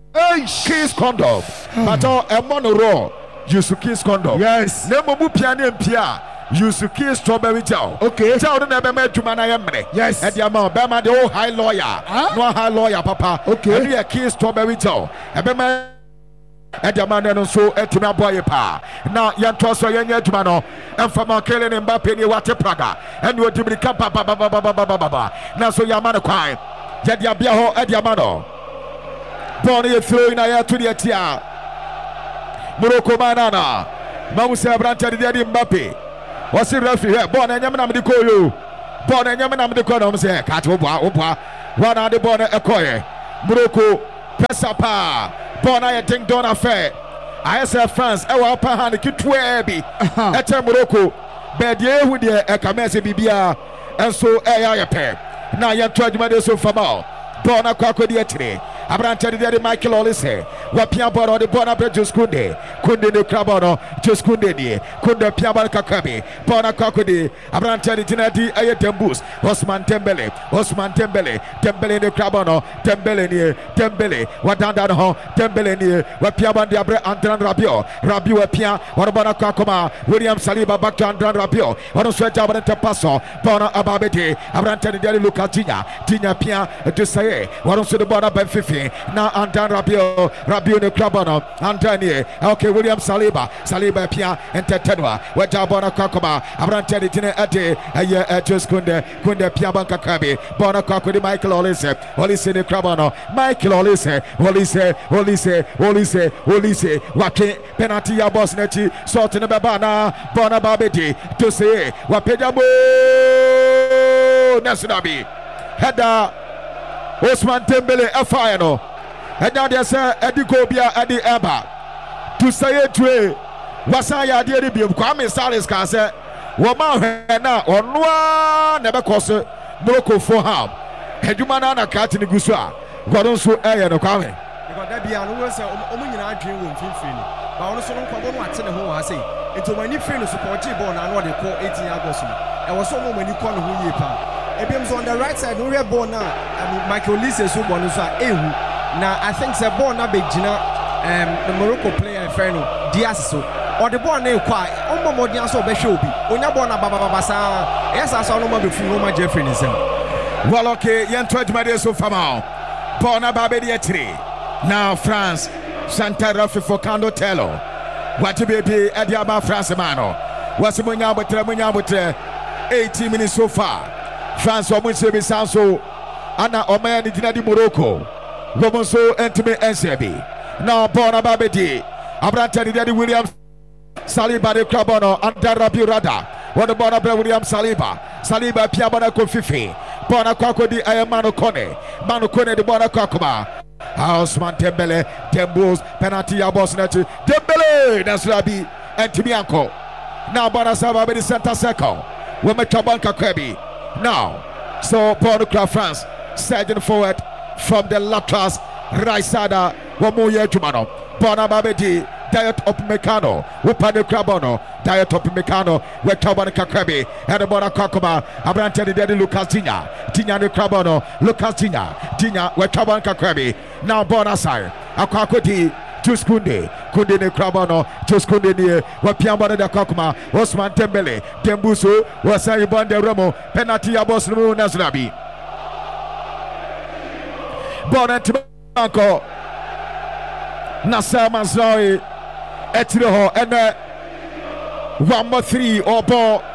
Kiss condom. But a mono use kiss condom. Yes. Nemo piano pia. Use kiss strawberry gel. Okay. Tell the never met to man I am. Yes. And the amount Bama the old high lawyer. No high lawyer, papa. Okay. And a kiss strawberry gel. And Bama. And the man and so at my boy pa. Now yan toss or yan yetmano. And from our killing and Mbappe ni water praga. And you to become papa. Now so Yamano cry. Yadia Biaho at Yamano. Bonnie throwing a to the tia. Morocco banana. Mamusa Branta di Mbappe. What's the referee here? Born and Yamanam de Koyo. Born and Yamanam de Kodom say, Catwoba, one out the border a coy. Morocco, Pesapa. Born I think don't affair. I say France, our upper hand, Kitwebi. At Morocco. Bedia with the Ekamese Bibia. And so I pair. Now you tried to so from all. Born a crocodile. Abranta di Michael Olise. Wapia Boro de Bonaparte Juskunde. Kunde de Crabono, Juskunde, Kunde Piabal Kakabi, Bona Crocodile. Abranta di Tinati Ayatembus. Osman Tembele, Tembele de Crabono, Tembele, Wadanda ho, Tembele near, Wapiaban Diabre Andran Rabio, Rabio Pia, Warabana Kakoma, William Saliba back to Andran Rabio, Onosweta Abranta Paso, Bona Ababete, Abranta di Lucatina, Tina Pia, to say, Waronso de Bona Benfifi, now Andran Rabio de Crabono, Antony, okay, William Saliba Pia, and Tetenwa, Wajabona Kakoma, Abranta di Tina Ate, Kunde Piaban Kakabi, Bona Crocodile Michael Olise de Crabono, Michael Olise, Wake, penalty ya boss neti, sort in the Babana, Bona Babeti, to say, Wapedabo, Nasinabi, Header, Osman Tembele, a fire. And now there's Eddie Kobia, Eddie Eba, to say it to Wasaya, dear Bill, Kwame Salis Casa, Wama, or Noa, never cost Morocco for harm. Hedumana cat in the Guswa, Godonso Air and Kwame. Because that be an was a woman dream with Finfin. But also, no problem what's in the home. I say, into my new friend support G-Bone and what they call 18 August. I was so when you call who you pa. Ebims on the right side, no real born now. I mean, Michael Lise is so born as now, I think the born now big Gina, the Morocco player, Ferno, Diaz so. Or the born name quiet, Omo Modian so be show be. When you're born a Babasa, yes, I saw no more before Roma Jeffrey is him. Well, okay, Yan 20 minutes so far now. Bona Babedi. Now, France, Santa Rafi for Cando Tello. What to be Adiaba France Mano. What's the Munya 18 minutes so far. France or Munsebi Sanso, Anna Oman di Morocco. Romonso Entime Ensebi. Now, Bona Babedi. Abranta di Williams Saliba de Crabono, Andarabi Rada. What about William Saliba Piabana Kofifi. Bona Kwakodi Ayamano Kone. Mano Kone de Bona Kwakoma. Osman Tembele, Tembos, penalty Abosnet, Dembele, Nasrabi, and Timianko. Now Bona Saba the center circle. We make Kabanka Krebi. Now, so Bona France, surging forward from the Latras, Raisada, Wamuya Jumano, Bona Babedi. Diet of Mecano, Wupade Crabono, Diet of Mecano, where Taban Kakrabi, and the Bona Kakoma, Abranta de Lucas Tina de Crabono, Lucas Tina, where Taban Kakrabi, now Bonasai, Akakoti, Tuskunde, Kunde de Crabono, Tuskunde near, where Piambana de Kakoma, Osman Tembele, Tembuso, Wasai Bande Romo, penalty Abos Nasrabi. Bonantibanco, Nasser Mazraoui. Etireho and 1 more 3 or ball